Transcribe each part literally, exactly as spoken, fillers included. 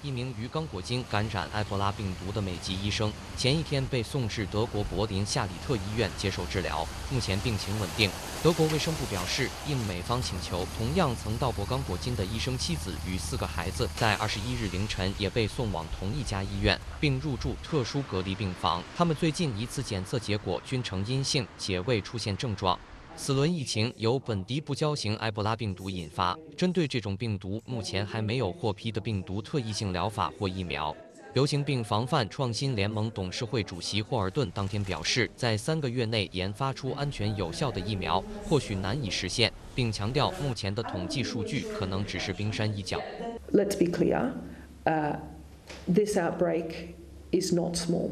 一名于刚果金感染埃博拉病毒的美籍医生，前一天被送至德国柏林夏里特医院接受治疗，目前病情稳定。德国卫生部表示，应美方请求，同样曾到过刚果金的医生妻子与四个孩子，在二十一日凌晨也被送往同一家医院，并入住特殊隔离病房。他们最近一次检测结果均呈阴性，且未出现症状。 此轮疫情由本地不交型埃博拉病毒引发，针对这种病毒，目前还没有获批的病毒特异性疗法或疫苗。流行病防范创新联盟董事会主席霍尔顿当天表示，在三个月内研发出安全有效的疫苗，或许难以实现，并强调目前的统计数据可能只是冰山一角。 Let's be clear, uh, this outbreak is not small.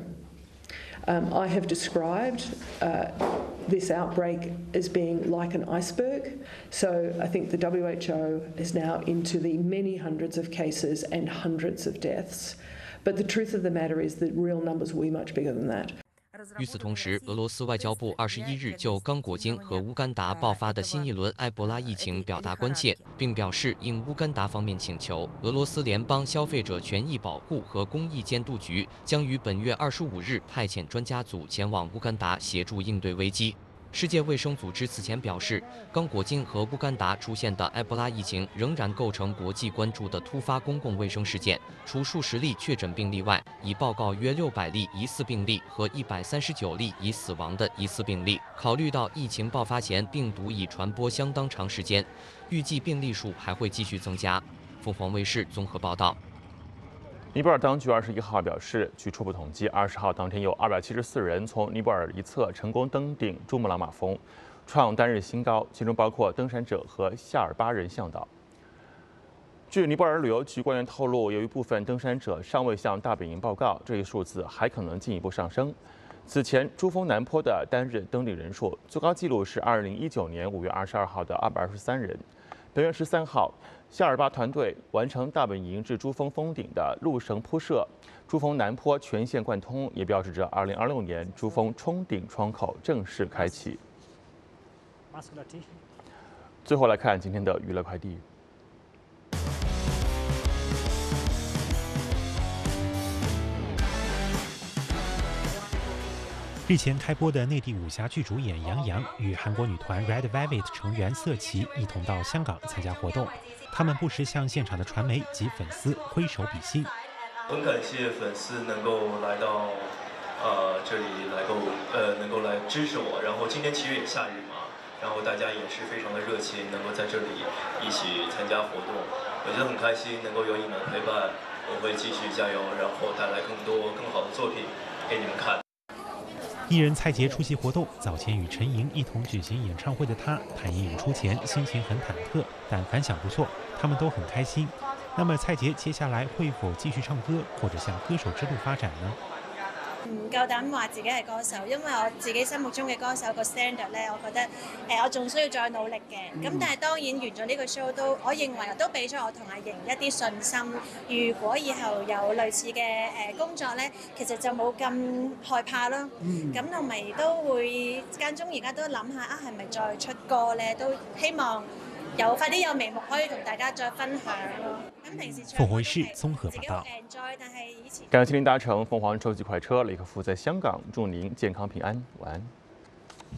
Um, I have described uh, this outbreak as being like an iceberg. So I think the W H O is now into the many hundreds of cases and hundreds of deaths. But the truth of the matter is that real numbers will be much bigger than that. 与此同时，俄罗斯外交部二十一日就刚果金和乌干达爆发的新一轮埃博拉疫情表达关切，并表示应乌干达方面请求，俄罗斯联邦消费者权益保护和公益监督局将于本月二十五日派遣专家组前往乌干达协助应对危机。 世界卫生组织此前表示，刚果金和乌干达出现的埃博拉疫情仍然构成国际关注的突发公共卫生事件。除数十例确诊病例外，已报告约六百例疑似病例和一百三十九例已死亡的疑似病例。考虑到疫情爆发前病毒已传播相当长时间，预计病例数还会继续增加。凤凰卫视综合报道。 尼泊尔当局二十一号表示，据初步统计，二十号当天有二百七十四人从尼泊尔一侧成功登顶珠穆朗玛峰，创单日新高，其中包括登山者和夏尔巴人向导。据尼泊尔旅游局官员透露，由于部分登山者尚未向大本营报告，这一数字还可能进一步上升。此前，珠峰南坡的单日登顶人数最高纪录是二零一九年五月二十二号的二百二十三人。本月十三号。 夏尔巴团队完成大本营至珠峰峰顶的路绳铺设，珠峰南坡全线贯通，也标志着二零二六年珠峰冲顶窗口正式开启。最后来看今天的娱乐快递。 日前开播的内地武侠剧主演杨洋与韩国女团 Red Velvet 成员瑟琪一同到香港参加活动，他们不时向现场的传媒及粉丝挥手比心。 很感谢粉丝能够来到呃这里来够呃能够来支持我，然后今天其实也下雨嘛，然后大家也是非常的热情，能够在这里一起参加活动，我觉得很开心，能够有你们陪伴，我会继续加油，然后带来更多更好的作品给你们看。 艺人蔡洁出席活动，早前与陈莹一同举行演唱会的她，坦言演出前心情很忐忑，但反响不错，他们都很开心。那么蔡洁接下来会否继续唱歌，或者向歌手之路發展呢？ 唔夠膽話自己係歌手，因為我自己心目中嘅歌手個 standard 咧，我覺得誒我仲需要再努力嘅。咁但係當然完咗呢個 show 都，我認為都俾咗我同阿瑩一啲信心。如果以後有類似嘅誒工作咧，其實就冇咁害怕咯。咁同埋都會間中而家都諗下啊，係咪再出歌咧？都希望有快啲有眉目可以同大家再分享咯。咁平時凤凰衛視綜合報道。 感謝您搭乘鳳凰洲際快車，雷克夫在香港，祝您健康平安，晚安。